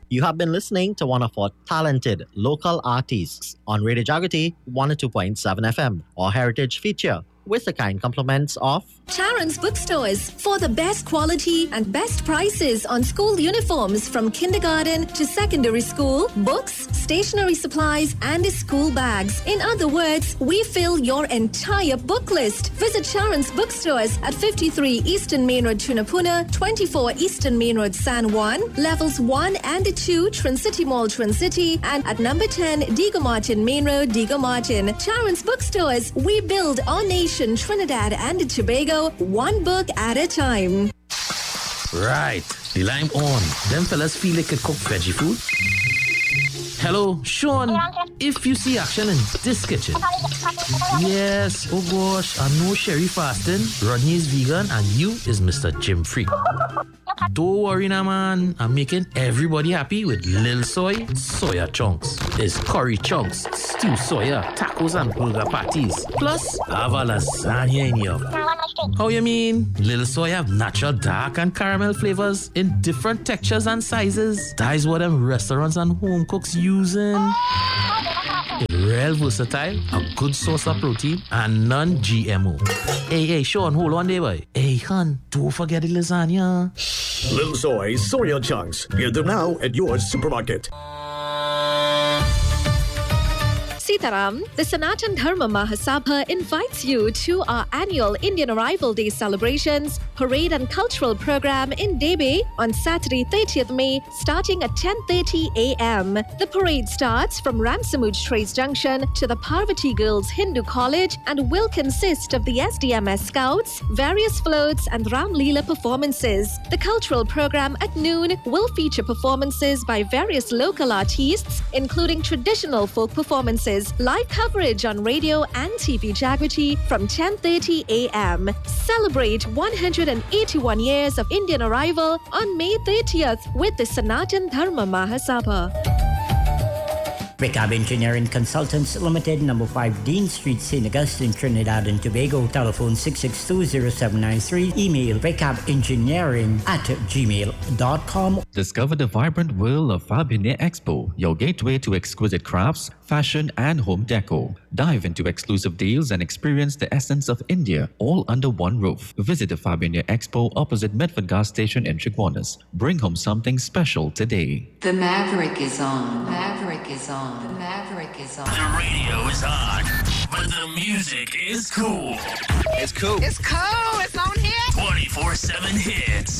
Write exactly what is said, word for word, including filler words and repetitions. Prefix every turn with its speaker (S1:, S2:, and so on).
S1: You have been listening to one of our talented local artists on Radio Jagrati one oh two point seven F M, or Heritage Feature, with the kind compliments of
S2: Charon's Bookstores for the best quality and best prices on school uniforms from kindergarten to secondary school, books, stationery supplies, and school bags. In other words, we fill your entire book list. Visit Charon's Bookstores at fifty-three Eastern Main Road, Tunapuna, twenty-four Eastern Main Road, San Juan, levels one and two, Trincity Mall, Trincity, and at number ten, Diego Martin Main Road, Diego Martin. Charon's Bookstores, we build our nation, Trinidad and Tobago, one book at a time.
S3: Right, the lime on. Them fellas feel like a cook veggie food. Hello, Sean. If you see action in this kitchen. Yes, oh gosh, I know Sherry fasting, Rodney is vegan, and you is Mister Jim Free. Don't worry now, man. I'm making everybody happy with Lil Soy soya chunks. There's curry chunks, stew soya, tacos and burger patties. Plus, I have a lasagna in here. How you mean? Lil Soy have natural dark and caramel flavors in different textures and sizes. That is what them restaurants and home cooks using. Real versatile, a good source of protein, and non-G M O. Hey, hey, Sean, hold on there, boy. Hey, hon, don't forget the lasagna.
S4: Lil Soy soya chunks. Get them now at your supermarket.
S2: Sitaram, the Sanatan Dharma Mahasabha invites you to our annual Indian Arrival Day celebrations, parade and cultural program in Debe on Saturday thirtieth May starting at ten thirty a m. The parade starts from Ramsamuj Trace Junction to the Parvati Girls Hindu College and will consist of the S D M S Scouts, various floats and Ram Leela performances. The cultural program at noon will feature performances by various local artists, including traditional folk performances, live coverage on radio and T V Jagrati from ten thirty a m. Celebrate one hundred eighty-one years of Indian arrival on May thirtieth with the Sanatan Dharma Mahasabha.
S5: Recab Engineering Consultants Limited, number five Dean Street, Saint Augustine, Trinidad and Tobago. Telephone six six two zero seven nine three. Email recabengineering at gmail dot com.
S6: Discover the vibrant world of Fabinier Expo, your gateway to exquisite crafts, fashion and home decor. Dive into exclusive deals and experience the essence of India, all under one roof. Visit the Fabinier Expo opposite Medford Gas Station in Chaguanas. Bring home something special today.
S7: The Maverick is on. Maverick is on. The Maverick is on.
S8: The radio is on, but the music is cool.
S9: It's cool.
S10: It's cool. It's on here.
S8: twenty-four seven hits.